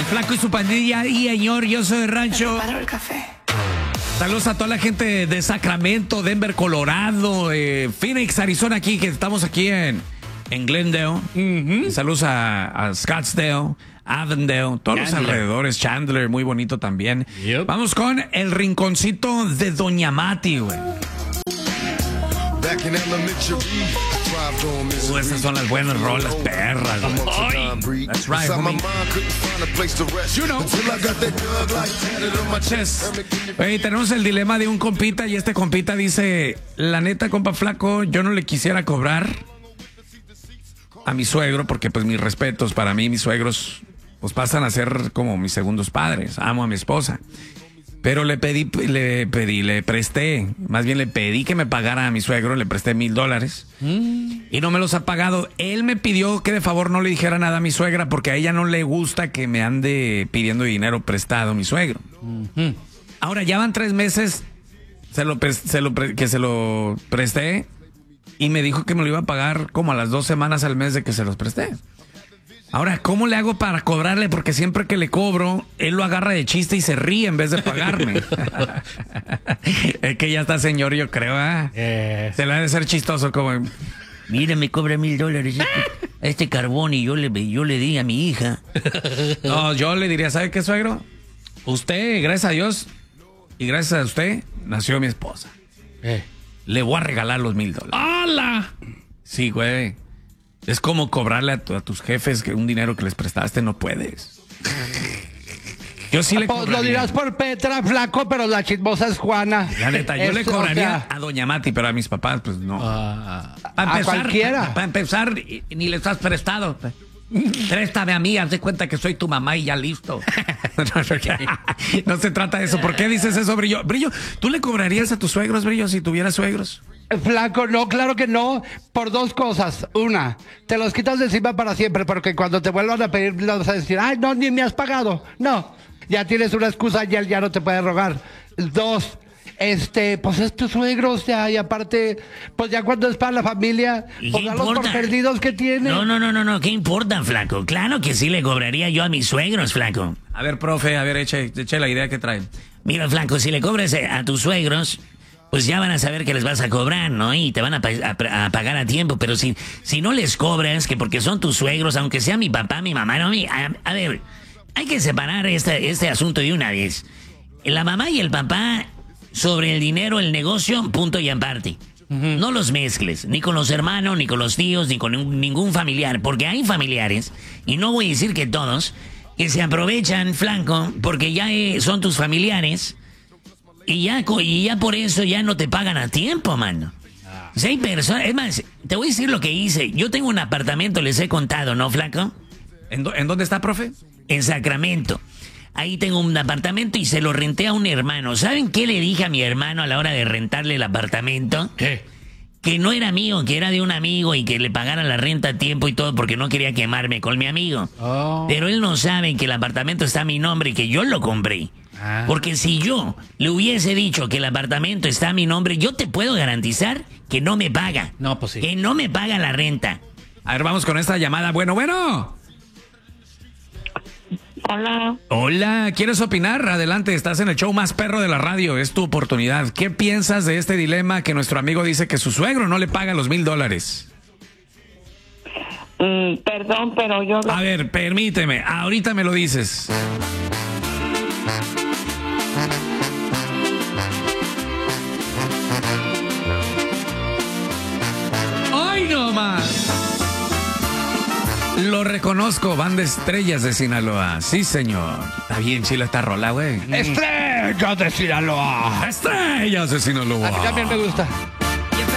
Flaco y su pandilla. Y señor, yo soy de rancho. Preparo el café. Saludos a toda la gente de Sacramento, Denver, Colorado, Phoenix, Arizona, aquí, que estamos aquí en Glendale. Saludos a Scottsdale, Avondale, todos los alrededores, Chandler, muy bonito también. Yep. Vamos con el rinconcito de Doña Mati, güey. Esas son las buenas rolas, perras, güey. That's right, homie. You know. Oye, tenemos el dilema de un compita y este compita dice, la neta, compa Flaco, yo no le quisiera cobrar a mi suegro porque pues mis respetos, para mí mis suegros pues pasan a ser como mis segundos padres, amo a mi esposa. Pero le presté, más bien le pedí que me pagara a mi suegro, le presté $1,000 y no me los ha pagado. Él me pidió que de favor no le dijera nada a mi suegra porque a ella no le gusta que me ande pidiendo dinero prestado mi suegro. Ahora ya van 3 meses que se lo presté y me dijo que me lo iba a pagar como a las 2 semanas al mes de que se los presté. Ahora, ¿cómo le hago para cobrarle? Porque siempre que le cobro, él lo agarra de chiste y se ríe en vez de pagarme. Es que ya está señor, yo creo, se le ha de ser chistoso como... Mira, me cobra $1,000 este carbón y yo le di a mi hija. No, yo le diría, ¿sabe qué, suegro? Usted, gracias a Dios y gracias a usted, nació mi esposa. Le voy a regalar los $1,000. ¡Hala! Sí, güey. Es como cobrarle a tus jefes que un dinero que les prestaste, no puedes. Yo sí le cobraría. Lo dirás por Petra, Flaco, pero la chismosa es Juana. La neta, yo le cobraría a Doña Mati, pero a mis papás, pues no. A cualquiera. Para empezar, ni les has prestado. Préstame a mí, haz de cuenta que soy tu mamá y ya listo. No se trata de eso. ¿Por qué dices eso, Brillo? Brillo, ¿tú le cobrarías a tus suegros, Brillo, si tuvieras suegros? Flaco, no, claro que no, por 2 cosas. Una, te los quitas de encima para siempre, porque cuando te vuelvan a pedir, vas a decir, ay, no, ni me has pagado. No, ya tienes una excusa y él ya no te puede rogar. 2, pues es tu suegro, o sea, y aparte, pues ya cuando es para la familia, pues da los por perdidos que tiene. No, ¿qué importa, Flaco? Claro que sí le cobraría yo a mis suegros, Flaco. A ver, profe, eche la idea que traen. Mira, Flaco, si le cobras a tus suegros, pues ya van a saber que les vas a cobrar, ¿no? Y te van a pagar a tiempo. Pero si no les cobras, que porque son tus suegros, aunque sea mi papá, mi mamá, no, a ver, hay que separar este asunto de una vez. La mamá y el papá, sobre el dinero, el negocio, punto y aparte. No los mezcles, ni con los hermanos, ni con los tíos, ni con ningún familiar. Porque hay familiares, y no voy a decir que todos, que se aprovechan, Flaco, porque ya son tus familiares. Y ya por eso ya no te pagan a tiempo, mano. O sea, hay personas... Es más, te voy a decir lo que hice. Yo tengo un apartamento, les he contado, ¿no, Flaco? ¿En dónde está, profe? En Sacramento. Ahí tengo un apartamento y se lo renté a un hermano. ¿Saben qué le dije a mi hermano a la hora de rentarle el apartamento? ¿Qué? Que no era mío, que era de un amigo y que le pagara la renta a tiempo y todo porque no quería quemarme con mi amigo. Pero él no sabe que el apartamento está a mi nombre y que yo lo compré. Porque si yo le hubiese dicho que el apartamento está a mi nombre, yo te puedo garantizar que no me paga. No, pues sí. Que no me paga la renta. A ver, vamos con esta llamada. Bueno. Hola, ¿quieres opinar? Adelante, estás en el show más perro de la radio, es tu oportunidad. ¿Qué piensas de este dilema que nuestro amigo dice que su suegro no le paga los $1,000? Perdón, pero yo... A ver, permíteme, ahorita me lo dices. ¡Ay, no más! Lo reconozco, banda Estrellas de Sinaloa. Sí, señor. Está bien chila esta rola, güey. ¡Estrellas de Sinaloa! ¡Estrellas de Sinaloa! A mí también me gusta.